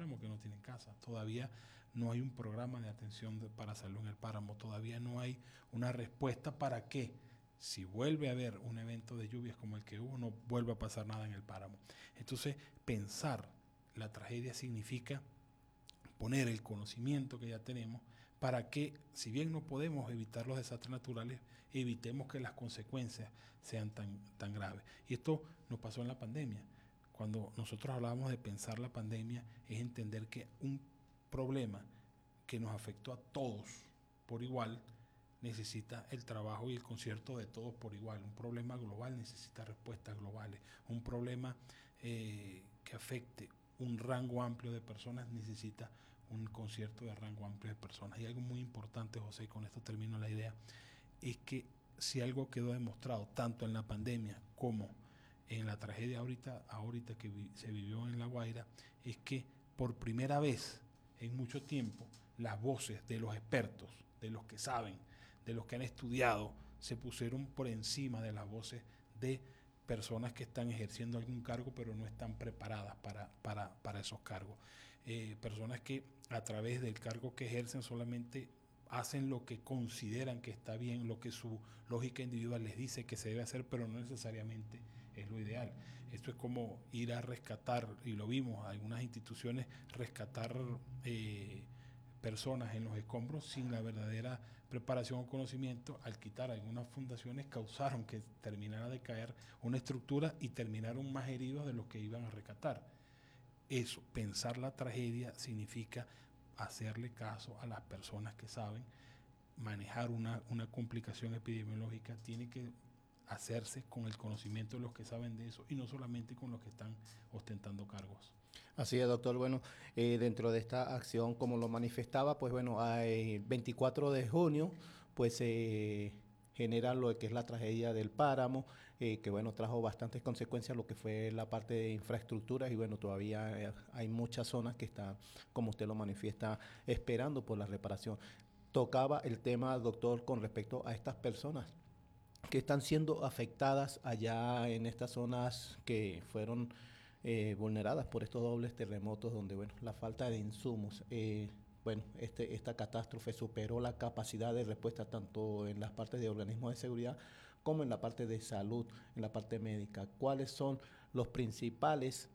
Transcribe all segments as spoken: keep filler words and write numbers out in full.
páramo que no tienen casa. Todavía no hay un programa de atención de, para salud en el páramo. Todavía no hay una respuesta para que, si vuelve a haber un evento de lluvias como el que hubo, no vuelva a pasar nada en el páramo. Entonces, pensar la tragedia significa poner el conocimiento que ya tenemos para que, si bien no podemos evitar los desastres naturales, evitemos que las consecuencias sean tan, tan graves. Y esto nos pasó en la pandemia. Cuando nosotros hablábamos de pensar la pandemia, es entender que un problema que nos afectó a todos por igual necesita el trabajo y el concierto de todos por igual. Un problema global necesita respuestas globales. Un problema eh, que afecte un rango amplio de personas necesita un concierto de rango amplio de personas. Y algo muy importante, José, y con esto termino la idea, es que si algo quedó demostrado tanto en la pandemia como en la tragedia ahorita, ahorita que vi, se vivió en La Guaira, es que por primera vez en mucho tiempo las voces de los expertos, de los que saben, de los que han estudiado, se pusieron por encima de las voces de personas que están ejerciendo algún cargo pero no están preparadas para, para, para esos cargos. Eh, personas que a través del cargo que ejercen solamente hacen lo que consideran que está bien, lo que su lógica individual les dice que se debe hacer, pero no necesariamente es lo ideal. Esto es como ir a rescatar, y lo vimos, algunas instituciones rescatar eh, personas en los escombros sin la verdadera preparación o conocimiento. Al quitar algunas fundaciones causaron que terminara de caer una estructura y terminaron más heridos de los que iban a rescatar. Eso, pensar la tragedia significa hacerle caso a las personas que saben manejar una, una complicación epidemiológica. Tiene que hacerse con el conocimiento de los que saben de eso y no solamente con los que están ostentando cargos. Así es, doctor. Bueno, eh, dentro de esta acción, como lo manifestaba, pues bueno, el veinticuatro de junio, pues se eh, genera lo que es la tragedia del páramo, eh, que bueno, trajo bastantes consecuencias, lo que fue la parte de infraestructuras, y bueno, todavía eh, hay muchas zonas que están, como usted lo manifiesta, esperando por la reparación. Tocaba el tema, doctor, con respecto a estas personas que están siendo afectadas allá en estas zonas que fueron eh, vulneradas por estos dobles terremotos, donde bueno, la falta de insumos, eh, bueno, este, esta catástrofe superó la capacidad de respuesta tanto en las partes de organismos de seguridad como en la parte de salud, en la parte médica. ¿Cuáles son los principales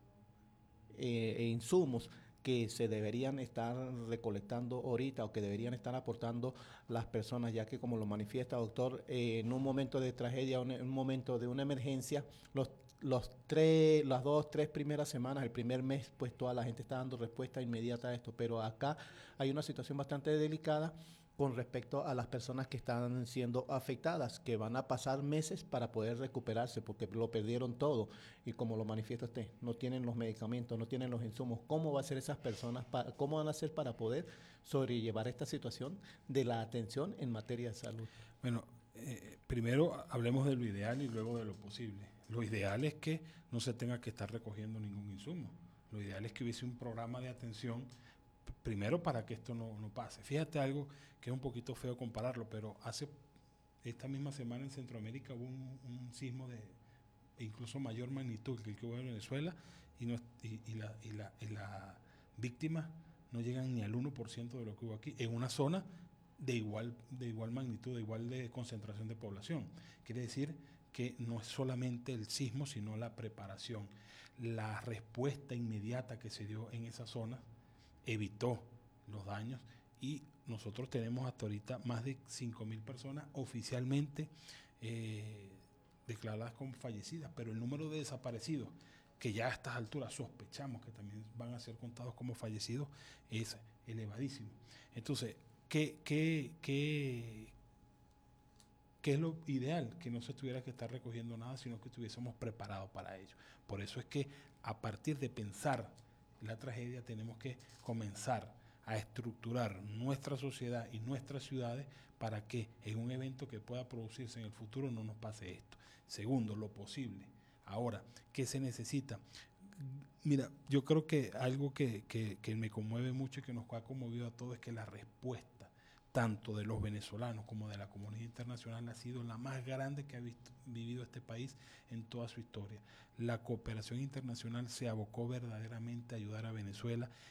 eh, insumos que se deberían estar recolectando ahorita o que deberían estar aportando las personas, ya que como lo manifiesta, doctor, eh, en un momento de tragedia, en un momento de una emergencia, los, los tres, las dos, tres primeras semanas, el primer mes, pues toda la gente está dando respuesta inmediata a esto, pero acá hay una situación bastante delicada con respecto a las personas que están siendo afectadas, que van a pasar meses para poder recuperarse porque lo perdieron todo. Y como lo manifiesta usted, no tienen los medicamentos, no tienen los insumos. ¿Cómo va a ser esas personas, para, cómo van a hacer para poder sobrellevar esta situación de la atención en materia de salud? Bueno, eh, primero hablemos de lo ideal y luego de lo posible. Lo ideal es que no se tenga que estar recogiendo ningún insumo. Lo ideal es que hubiese un programa de atención primero para que esto no, no pase. Fíjate algo que es un poquito feo compararlo, pero hace esta misma semana en Centroamérica hubo un, un sismo de incluso mayor magnitud que el que hubo en Venezuela y, no, y, y, la, y, la, y las víctimas no llegan ni al uno por ciento de lo que hubo aquí, en una zona de igual, de igual magnitud, de igual de concentración de población. Quiere decir que no es solamente el sismo, sino la preparación. La respuesta inmediata que se dio en esa zona evitó los daños y nosotros tenemos hasta ahorita más de cinco mil personas oficialmente eh, declaradas como fallecidas, pero el número de desaparecidos, que ya a estas alturas sospechamos que también van a ser contados como fallecidos, es elevadísimo. Entonces, ¿qué, qué, qué, qué es lo ideal? Que no se tuviera que estar recogiendo nada, sino que estuviésemos preparados para ello. Por eso es que a partir de pensar la tragedia tenemos que comenzar a estructurar nuestra sociedad y nuestras ciudades para que en un evento que pueda producirse en el futuro no nos pase esto. Segundo, lo posible. Ahora, ¿qué se necesita? Mira, yo creo que algo que, que, que me conmueve mucho y que nos ha conmovido a todos es que la respuesta tanto de los venezolanos como de la comunidad internacional ha sido la más grande que ha visto, vivido este país en toda su historia. La cooperación internacional se abocó verdaderamente a ayudar a Venezuela